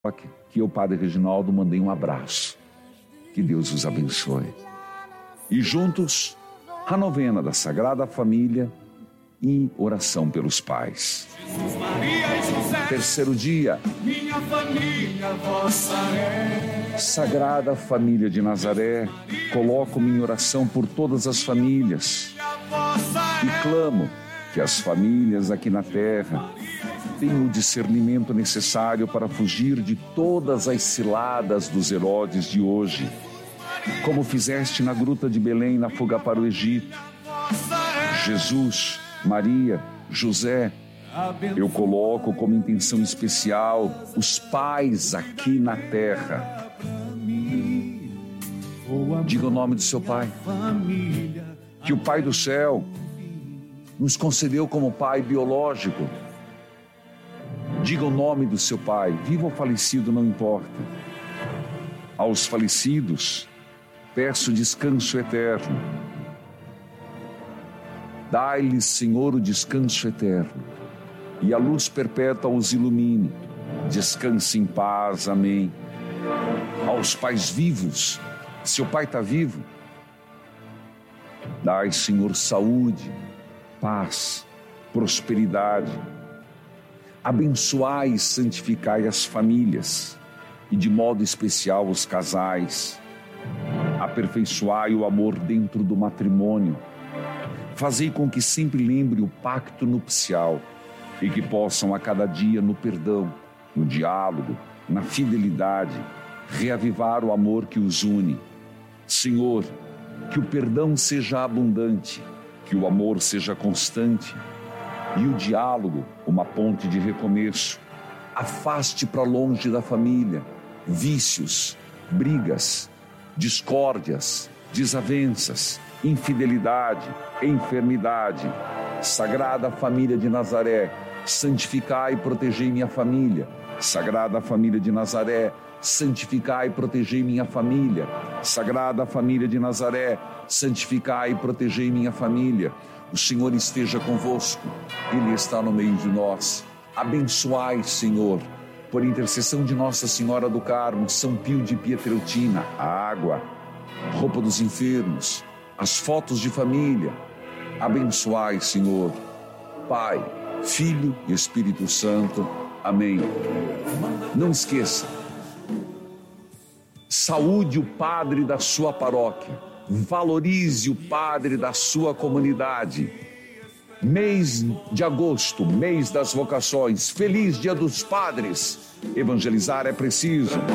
que eu, Padre Reginaldo, mandei um abraço. Que Deus os abençoe. E juntos, a novena da Sagrada Família e oração pelos pais. Terceiro dia, minha família vossa é. Sagrada Família de Nazaré, coloco-me em oração por todas as famílias e clamo que as famílias aqui na terra tenham o discernimento necessário para fugir de todas as ciladas dos Herodes de hoje, como fizeste na Gruta de Belém na fuga para o Egito. Jesus, Maria, José, eu coloco como intenção especial os pais aqui na terra. Diga o nome do seu pai, que o Pai do céu nos concedeu como pai biológico. Diga o nome do seu pai, vivo ou falecido, não importa. Aos falecidos, peço descanso eterno. Dai-lhes, Senhor, o descanso eterno, e a luz perpétua os ilumine. Descanse em paz, amém. Aos pais vivos, seu pai está vivo, dai, Senhor, saúde, paz, prosperidade. Abençoai e santificai as famílias, e de modo especial os casais. Aperfeiçoai o amor dentro do matrimônio. Fazei com que sempre lembre o pacto nupcial e que possam a cada dia no perdão, no diálogo, na fidelidade, reavivar o amor que os une. Senhor, que o perdão seja abundante, que o amor seja constante e o diálogo uma ponte de recomeço. Afaste para longe da família vícios, brigas, discórdias, desavenças, infidelidade, enfermidade. Sagrada Família de Nazaré, santificai e protegei minha família. Sagrada Família de Nazaré, santificai e protegei minha família. Sagrada Família de Nazaré, santificai e protegei minha família. O Senhor esteja convosco, Ele está no meio de nós. Abençoai, Senhor, por intercessão de Nossa Senhora do Carmo, São Pio de Pietreutina, a água, roupa dos enfermos, as fotos de família. Abençoai, Senhor, Pai, Filho e Espírito Santo. Amém. Não esqueça, saúde o padre da sua paróquia. Valorize o padre da sua comunidade. Mês de agosto, mês das vocações. Feliz Dia dos Padres. Evangelizar é preciso.